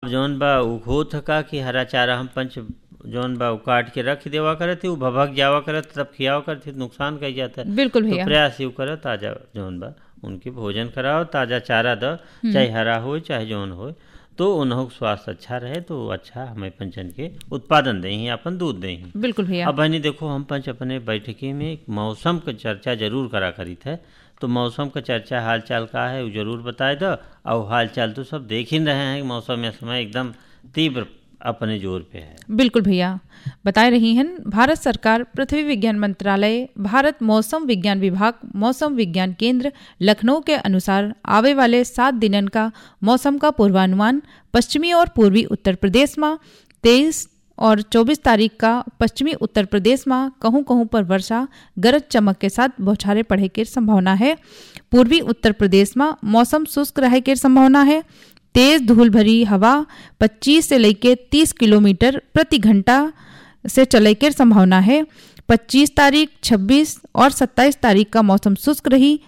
जौन बा उ होत का कि हरा चारा हम पंच जौन बा काट के रख देवा करत उ भभक जावा करत तब खियावा करत नुकसान कर जाता है। बिल्कुल तो भैया। प्रयास यू करो ताजा जौन बा उनके भोजन कराओ, ताजा चारा दो, चाहे हरा हो चाहे जौन हो, तो उन्हों स्वास्थ्य अच्छा रहे तो अच्छा हमें पंचन के उत्पादन दें अपन दूध दें। बिल्कुल भैया। अब बहनी देखो हम पंच अपने बैठकी में मौसम का चर्चा जरूर करा करी थे, तो मौसम का चर्चा हाल चाल का है वो जरूर बताए दो। और हाल चाल तो सब देख ही रहे हैं, मौसम या समय एकदम तीव्र अपने जोर पे है। बिल्कुल भैया, बताए रही हैं भारत सरकार पृथ्वी विज्ञान मंत्रालय, भारत मौसम विज्ञान विभाग, मौसम विज्ञान केंद्र लखनऊ के अनुसार आवे वाले 7 दिनन का मौसम का पूर्वानुमान पश्चिमी और पूर्वी उत्तर प्रदेश में 23 और 24 तारीख का पश्चिमी उत्तर प्रदेश में कहूँ कहूँ पर वर्षा गरज चमक के साथ बौछारें पड़े की संभावना है। पूर्वी उत्तर प्रदेश में मौसम शुष्क रहे की संभावना है। तेज धूल भरी हवा 25 से लेकर 30 किलोमीटर प्रति घंटा से चले की संभावना है। 25 तारीख, 26 और 27 तारीख का मौसम शुष्क रही।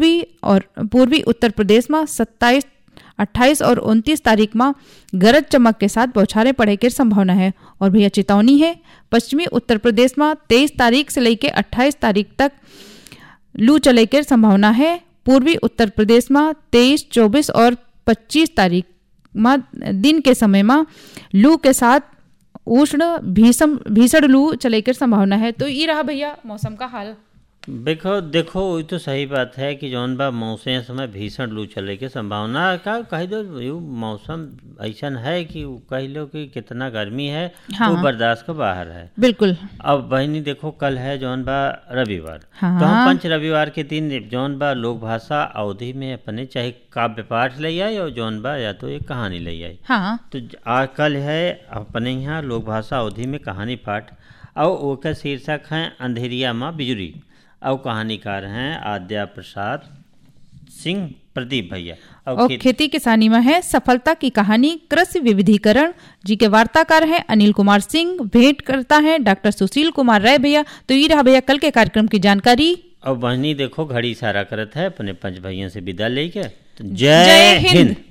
पूर्वी उत्तर प्रदेश में 27, 28 और 29 तारीख में गरज चमक के साथ बौछारें पड़े की संभावना है। और भैया चेतावनी है, पश्चिमी उत्तर प्रदेश में 23 तारीख से लेकर 28 तारीख तक लू चले की संभावना है। पूर्वी उत्तर प्रदेश में 23, 24 और 25 तारीख में दिन के समय में लू के साथ उष्ण भीषण लू चले की संभावना है। तो ये रहा भैया मौसम का हाल। देखो ये तो सही बात है कि जौन बा मौसम समय भीषण लू चले के संभावना का कह दो। यू मौसम ऐसा है कि कह लो कि कितना गर्मी है, हाँ। वो बर्दाश्त के बाहर है। बिल्कुल। अब बहनी देखो कल है जौन बा रविवार, हाँ। तो हम पंच रविवार के दिन जौन बा लोक भाषा अवधि में अपने चाहे काव्य पाठ ले आए और जौन बा या तो एक कहानी ले आए। हाँ। तो आज कल है अपने यहाँ लोक भाषा अवधि में कहानी पाठ और ओका शीर्षक है अंधेरिया माँ बिजुरी और कहानीकार हैं आद्या प्रसाद सिंह प्रदीप भैया। और खेती किसानी में है सफलता की कहानी कृषि विविधीकरण जी के वार्ताकार हैं अनिल कुमार सिंह। भेंट करता है डॉक्टर सुशील कुमार राय भैया। तो ये रहा भैया कल के कार्यक्रम की जानकारी। और बहनी देखो घड़ी इशारा करत है अपने पंच भैया से विदा लेके। जय हिंद।